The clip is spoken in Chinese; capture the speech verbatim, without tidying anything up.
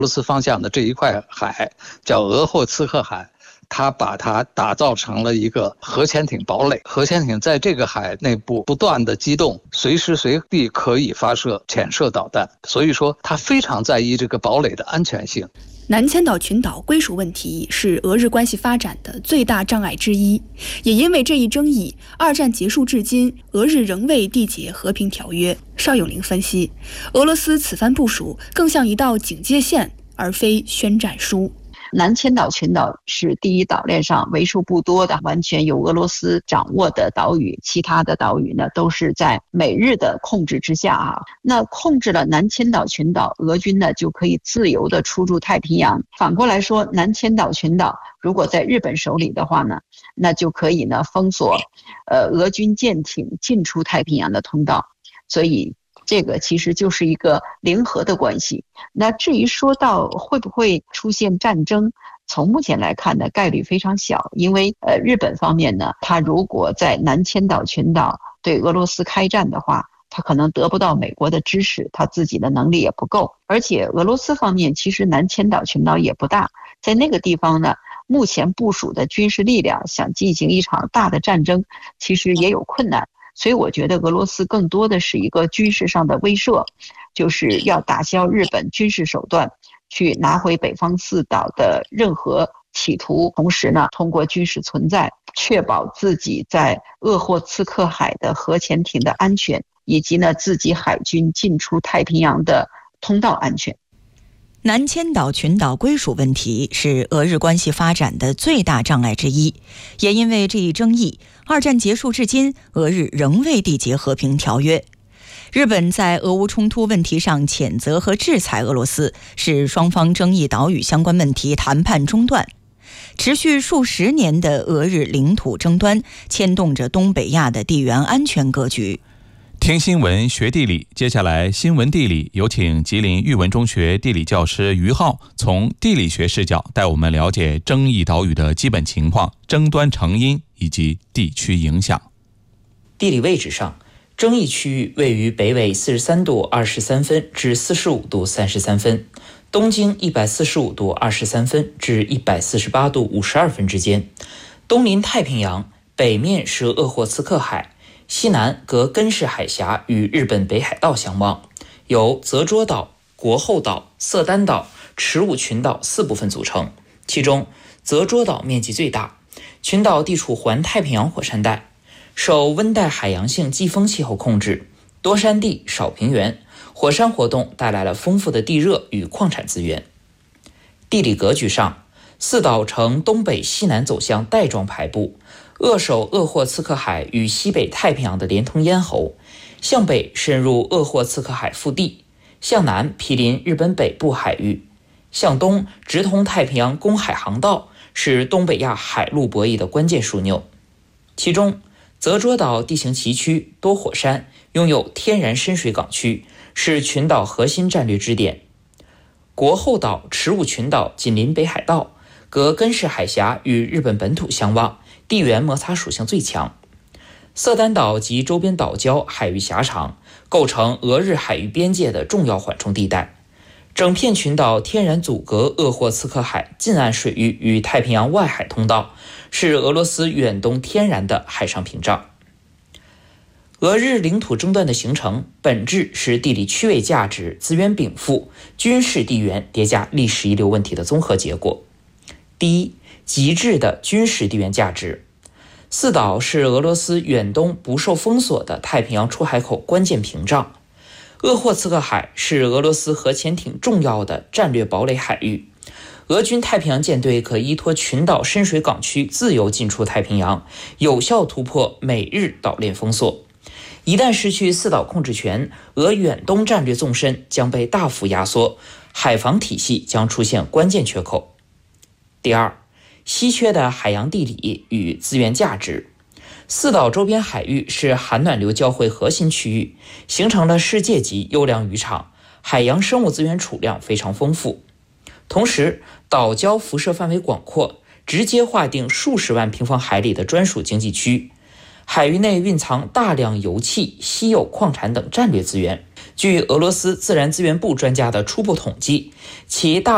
罗斯方向的这一块海叫鄂霍次克海，它把它打造成了一个核潜艇堡垒。核潜艇在这个海内部不断的机动，随时随地可以发射潜射导弹，所以说它非常在意这个堡垒的安全性。 南千岛群岛归属问题是俄日关系发展的最大障碍之一，也因为这一争议，二战结束至今，俄日仍未缔结和平条约。邵永玲分析，俄罗斯此番部署更像一道警戒线，而非宣战书。 南千岛群岛是第一岛链上为数不多的完全由俄罗斯掌握的岛屿，其他的岛屿呢都是在美日的控制之下啊。那控制了南千岛群岛，俄军呢就可以自由的出入太平洋。反过来说，南千岛群岛如果在日本手里的话呢，那就可以呢封锁呃俄军舰艇进出太平洋的通道。所以这个其实就是一个零和的关系。那至于说到会不会出现战争，从目前来看呢，概率非常小，因为呃日本方面呢，他如果在南千岛群岛对俄罗斯开战的话，他可能得不到美国的支持，他自己的能力也不够。而且俄罗斯方面其实南千岛群岛也不大，在那个地方呢，目前部署的军事力量想进行一场大的战争，其实也有困难。所以我觉得俄罗斯更多的是一个军事上的威慑，就是要打消日本军事手段，去拿回北方四岛的任何企图，同时呢，通过军事存在，确保自己在鄂霍次克海的核潜艇的安全，以及呢自己海军进出太平洋的通道安全。 南千岛群岛归属问题是俄日关系发展的最大障碍之一，也因为这一争议，二战结束至今，俄日仍未缔结和平条约。日本在俄乌冲突问题上谴责和制裁俄罗斯，使双方争议岛屿相关问题谈判中断。持续数十年的俄日领土争端，牵动着东北亚的地缘安全格局。 听新闻学地理，接下来新闻地理有请吉林育文中学地理教师于浩从地理学视角带我们了解争议岛屿的基本情况、争端成因以及地区影响。 地理位置上，争议区域位于北纬四十三度二十三分至四十五度三十三分，东经一百四十五度二十三分至一百四十八度五十二分之间，东临太平洋，北面是鄂霍次克海，西南隔根室海峡与日本北海道相望，由泽捉岛、国后岛、色丹岛、池武群岛四部分组成。其中泽捉岛面积最大，群岛地处环太平洋火山带，受温带海洋性季风气候控制，多山地少平原，火山活动带来了丰富的地热与矿产资源。地理格局上，四岛呈东北西南走向带状排布，扼守鄂霍次克海与西北太平洋的连通咽喉，向北深入鄂霍次克海腹地，向南毗邻日本北部海域，向东直通太平洋公海航道，是东北亚海陆博弈的关键枢纽。其中泽捉岛地形崎岖，多火山，拥有天然深水港区，是群岛核心战略支点。国后岛、池武群岛紧邻北海道，隔根室海峡与日本本土相望，地缘摩擦属性最强。色丹岛及周边岛礁海域狭长，构成俄日海域边界的重要缓冲地带。整片群岛天然阻隔鄂霍次克海近岸水域与太平洋外海通道，是俄罗斯远东天然的海上屏障。俄日领土争端的形成，本质是地理区位价值、资源禀赋、军事地缘叠加历史遗留问题的综合结果。第一，极致的军事地缘价值。四岛是俄罗斯远东不受封锁的太平洋出海口关键屏障。鄂霍次克海是俄罗斯核潜艇重要的战略堡垒海域，俄军太平洋舰队可依托群岛深水港区自由进出太平洋，有效突破美日岛链封锁。一旦失去四岛控制权，俄远东战略纵深将被大幅压缩，海防体系将出现关键缺口。第二，稀缺的海洋地理与资源价值。四岛周边海域是寒暖流交汇核心区域，形成了世界级优良渔场，海洋生物资源储量非常丰富。同时，岛礁辐射范围广阔，直接划定数十万平方海里的专属经济区。海域内蕴藏大量油气、稀有矿产等战略资源。据俄罗斯自然资源部专家的初步统计，其大